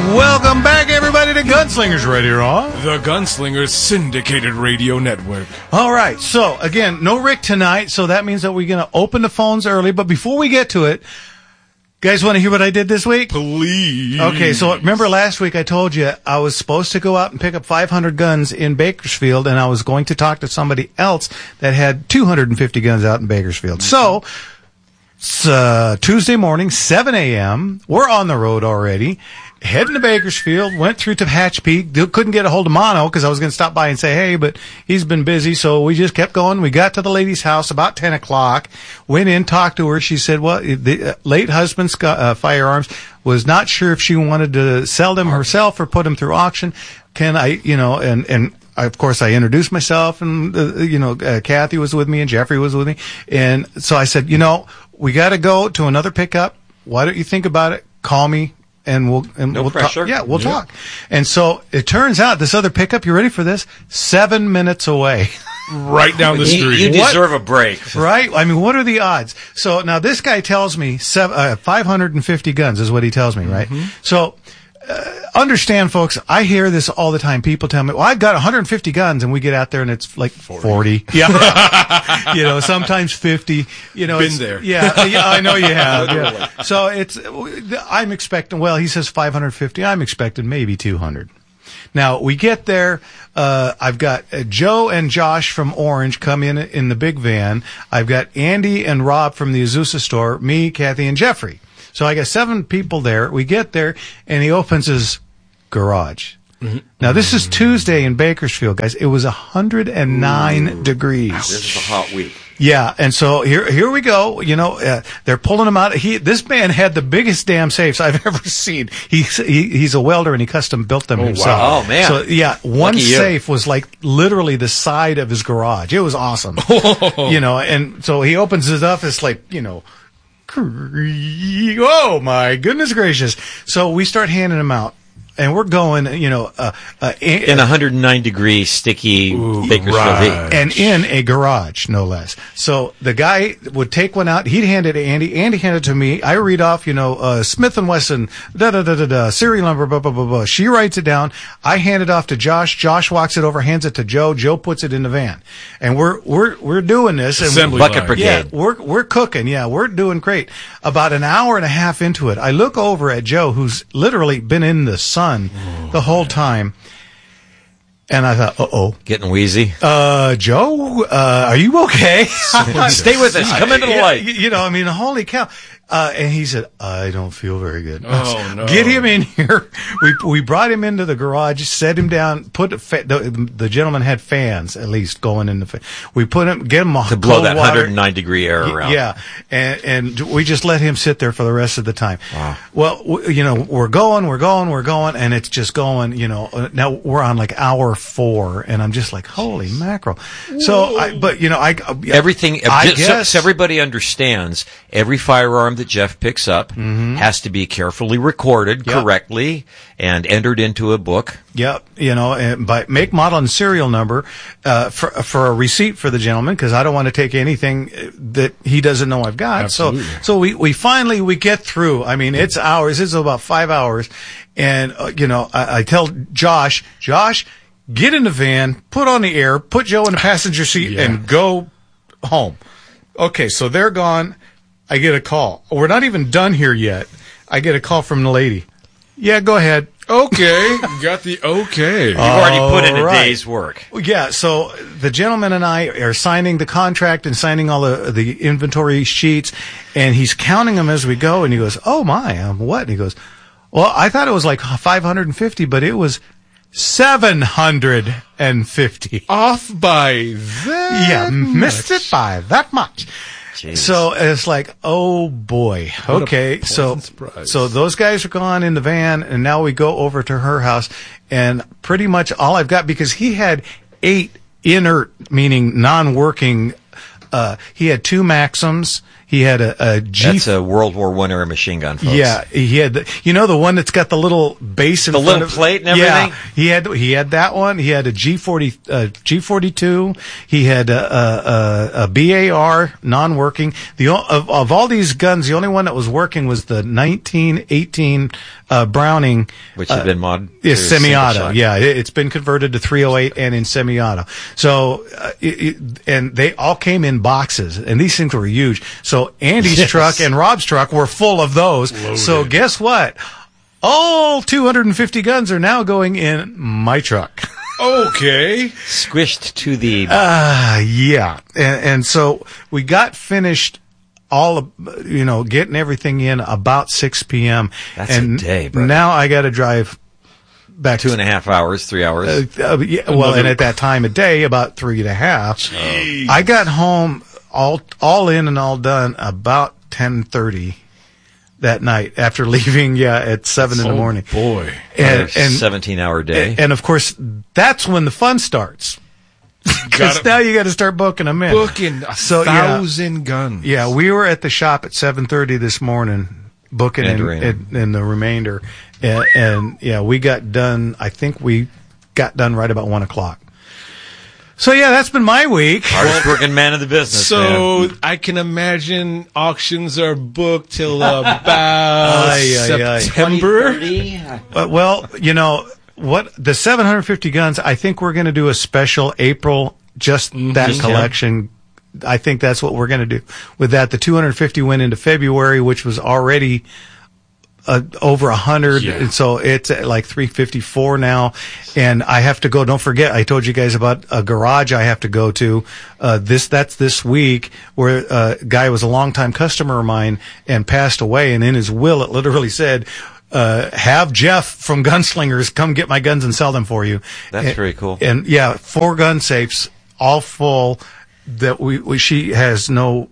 Welcome back, everybody, to Gunslingers Radio. The Gunslingers Syndicated Radio Network. All right. So, again, no Rick tonight, so that means that we're going to open the phones early. But before we get to it, guys want to hear what I did this week? Please. Okay, so remember last week I told you I was supposed to go out and pick up 500 guns in Bakersfield, and I was going to talk to somebody else that had 250 guns out in Bakersfield. So, it's Tuesday morning, 7 a.m. We're on the road already. Heading to Bakersfield, went through to Hatch Peak, couldn't get a hold of Mono because I was going to stop by and say, hey, but he's been busy, so we just kept going. We got to the lady's house about 10 o'clock, went in, talked to her. She said, well, the late husband's firearms, was not sure if she wanted to sell them herself or put them through auction. Can I, and of course, I introduced myself, and, Kathy was with me and Jeffrey was with me. And so I said, we got to go to another pickup. Why don't you think about it? Call me. And we'll pressure. Talk. Yeah, we'll talk. And so it turns out this other pickup, you ready for this? 7 minutes away. Right down the street. You deserve a break. Right? I mean, what are the odds? So now this guy tells me 550 guns is what he tells me, right? Mm-hmm. So understand, folks, I hear this all the time. People tell me, well, I've got 150 guns, and we get out there and it's like 40. Yeah. Sometimes 50. Been there. Yeah, I know you have. Yeah. So I'm expecting, well, he says 550. I'm expecting maybe 200. Now, we get there. I've got Joe and Josh from Orange come in the big van. I've got Andy and Rob from the Azusa store, me, Kathy, and Jeffrey. So I got 7 people there. We get there, and he opens his garage. Mm-hmm. Now, this is Tuesday in Bakersfield, guys. It was 109 degrees. This is a hot week. Yeah, and so here we go. They're pulling him out. This man had the biggest damn safes I've ever seen. He's a welder, and he custom built them himself. Wow. Oh, man. So, yeah, one Lucky safe was like literally the side of his garage. It was awesome. And so he opens it up. It's like, oh my goodness gracious. So we start handing them out. And we're going, in 109-degree sticky Bakersfield heat. And in a garage, no less. So the guy would take one out. He'd hand it to Andy. Andy handed it to me. I read off, Smith & Wesson, serial number, blah, blah, blah, blah. She writes it down. I hand it off to Josh. Josh walks it over, hands it to Joe. Joe puts it in the van. And we're doing this. Assembly bucket line. brigade. Yeah, we're cooking. Yeah, we're doing great. About an hour and a half into it, I look over at Joe, who's literally been in the sun the whole time, and I thought, uh-oh. Getting wheezy? Joe, are you okay? Stay with us. Come into the light. Holy cow. And he said, I don't feel very good. Oh, no. Get him in here. We brought him into the garage, set him down, the gentleman had fans, at least, going in the we put him, get him to blow that 109-degree air around. Yeah. And we just let him sit there for the rest of the time. Wow. Well, we're going, and it's just going, now we're on like hour 4, and I'm just like, holy mackerel. So, everything, I guess, so everybody understands, every firearm that Jeff picks up has to be carefully recorded correctly and entered into a book. Yep, and by make, model, and serial number for a receipt for the gentleman, because I don't want to take anything that he doesn't know I've got. Absolutely. So we finally get through. I mean, it's hours. It's about 5 hours, and I tell Josh, get in the van, put on the air, put Joe in the passenger seat, and go home. Okay, so they're gone. I get a call. We're not even done here yet. I get a call from the lady. Yeah, go ahead. Okay. Got the okay. You've already put in a day's work. Yeah, so the gentleman and I are signing the contract and signing all the inventory sheets, and he's counting them as we go, and he goes, oh my, what? And he goes, well, I thought it was like 550, but it was 750. Off by that Yeah, missed it by that much. Jeez. So it's like, oh boy. Okay, so those guys are gone in the van, and now we go over to her house, and pretty much all I've got, because he had 8 inert, meaning non-working. He had 2 Maxims. He had a G. That's a World War I era machine gun, folks. Yeah, he had the one that's got the little base in The front little plate and everything? Yeah, he had that one. He had a G42. He had a BAR non-working. Of all these guns, the only one that was working was the 1918 Browning, Which had been mod yeah, to single semi-auto. shot. Yeah, it's been converted to 308 and in semi-auto. So, and they all came in boxes, and these things were huge. So Andy's truck and Rob's truck were full of those. Loaded. So guess what? All 250 guns are now going in my truck. Okay. Squished to the... Yeah. And so we got finished all of, getting everything in about 6 p.m. That's and a day, brother. now I got to drive back 2.5 hours, 3 hours. yeah, well, and at that time of day, about 3.5. I got home all in and all done about 10:30 that night after leaving. At 7 in the morning. Boy. And 17-hour day. and of course that's when the fun starts. Because Gotta- now you got to start booking them in. Booking 1,000 guns. Yeah, we were at the shop at 7:30 this morning, booking Entering. in the remainder, and yeah, we got done. I think we got done right about 1:00. So yeah, that's been my week. Hardest working man in the business, So man. I can imagine auctions are booked till about Ay, ay, ay. September. 2030? Well, what the 750 guns? I think we're going to do a special April, just that collection. I think that's what we're going to do with that. The 250 went into February, which was already over 100, Yeah. and so it's at like 354 now. And I have to go. Don't forget, I told you guys about a garage I have to go to. That's this week, where a guy was a longtime customer of mine and passed away, and in his will it literally said, have Jeff from Gunslingers come get my guns and sell them for you. That's very cool. And yeah, 4 gun safes, all full, that she has no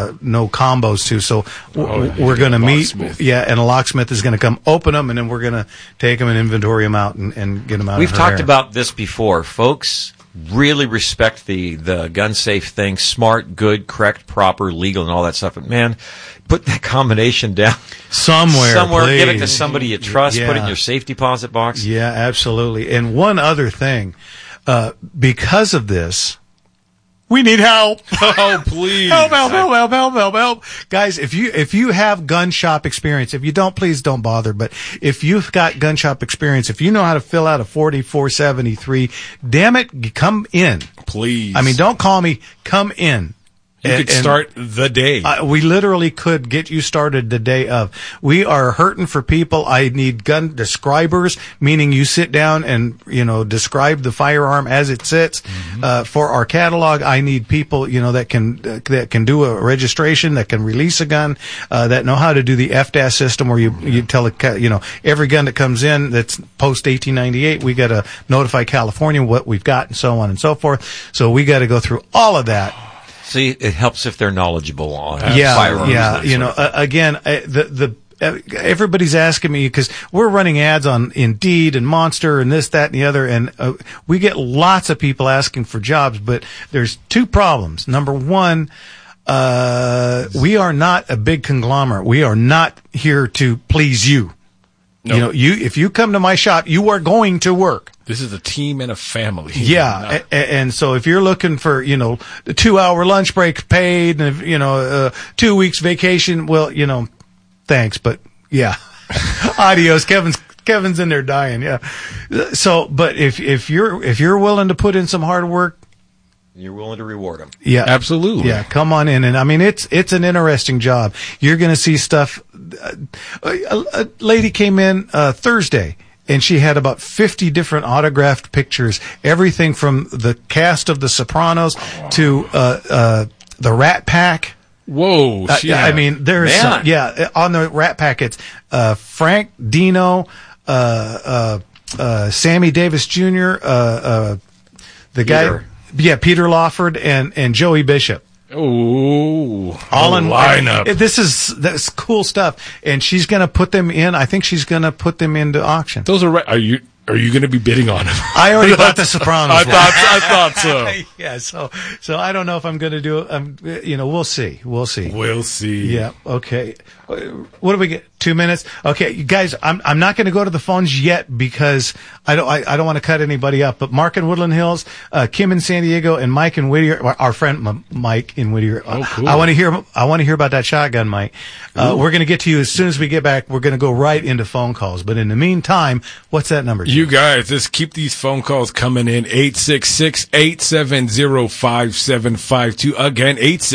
combos to. So we're going to meet. locksmith. Yeah, and a locksmith is going to come open them, and then we're going to take them and inventory them out and get them out. We've of her talked hair. about this before. Folks really respect the gun safe thing. Smart, good, correct, proper, legal, and all that stuff. But man, put that combination down somewhere. Give it to please. somebody you trust. Put it in Yeah. your safe deposit box. Yeah, absolutely. And one other thing, because of this, we need help. Oh, please. Help. Guys, if you have gun shop experience, if you don't, please don't bother. But if you've got gun shop experience, if you know how to fill out a 4473, damn it, come in. Please. I mean, don't call me, come in. You could start the day. We literally could get you started the day of. We are hurting for people. I need gun describers, meaning you sit down and, describe the firearm as it sits. For our catalog, I need people, that can do a registration, that can release a gun, that know how to do the FDAS system where you tell every gun that comes in that's post 1898, we got to notify California what we've got and so on and so forth. So we got to go through all of that. See, it helps if they're knowledgeable on firearms. Again, everybody's asking me because we're running ads on Indeed and Monster and this, that, and the other, and we get lots of people asking for jobs. But there's 2 problems. Number one, we are not a big conglomerate. We are not here to please you. No. If you come to my shop, you are going to work. This is a team and a family. Yeah, and so if you're looking for, the 2-hour lunch break paid and, 2 weeks vacation, well, thanks, but yeah. Adios. Kevin's in there dying. Yeah. So, but if you're willing to put in some hard work, You're willing to reward them. yeah, Absolutely. Yeah, come on in. And I mean, it's an interesting job. You're going to see stuff. A lady came in Thursday, and she had about 50 different autographed pictures, everything from the cast of The Sopranos to the Rat Pack. Whoa. I mean, there's Man. on the Rat Pack, it's Frank Dino, Sammy Davis Jr., the guy, Peter. Peter Lawford and Joey Bishop. Oh, All in lineup. That's cool stuff, and she's going to put them in. I think she's going to put them into auction. Those are are you going to be bidding on him? I already bought The Sopranos. I thought so. Yeah, so I don't know if I'm going to do it. We'll see. We'll see. Yeah. Okay. What do we get? 2 minutes. Okay, you guys. I'm not going to go to the phones yet because I don't want to cut anybody up. But Mark in Woodland Hills, Kim in San Diego, and Mike in Whittier. Our friend Mike in Whittier. Oh, cool. I want to hear about that shotgun, Mike. We're going to get to you as soon as we get back. We're going to go right into phone calls. But in the meantime, what's that number? You guys, just keep these phone calls coming in. 866-870-5752. Again,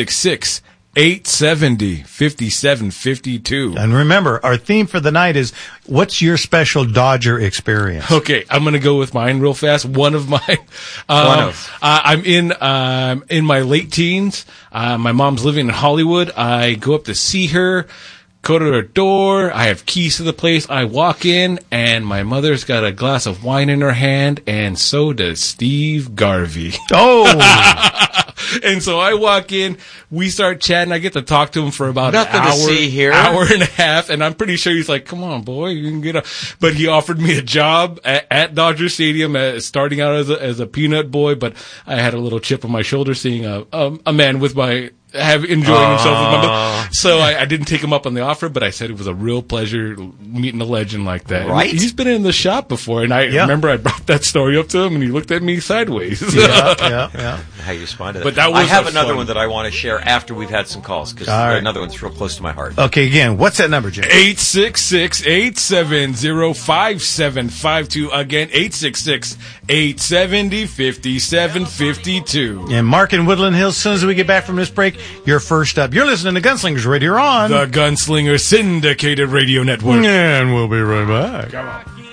866-870-5752. And remember, our theme for the night is, what's your special Dodger experience? Okay, I'm going to go with mine real fast. One of mine. I'm in my late teens. My mom's living in Hollywood. I go up to see her. Go to her door. I have keys to the place. I walk in, and my mother's got a glass of wine in her hand, and so does Steve Garvey. Oh! And so I walk in, we start chatting. I get to talk to him for about Nothing an hour, to see here. hour and a half, and I'm pretty sure he's like, "Come on, boy, you can get a." But he offered me a job at Dodger Stadium, starting out as a peanut boy. But I had a little chip on my shoulder seeing a man with my. Enjoying himself with my mother. So I didn't take him up on the offer, but I said it was a real pleasure meeting a legend like that. Right? He's been in the shop before, and I remember I brought that story up to him, and he looked at me sideways. Yeah. How you responded to that. But that was I have a another fun- one that I want to share after we've had some calls, because All right. another one's real close to my heart. Okay, again, what's that number, Jim? 866-870-5752. Again, 866-870-5752. And Mark in Woodland Hills, as soon as we get back from this break, you're first up. You're listening to Gunslingers Radio on The Gunslinger Syndicated Radio Network. And we'll be right back. Come on.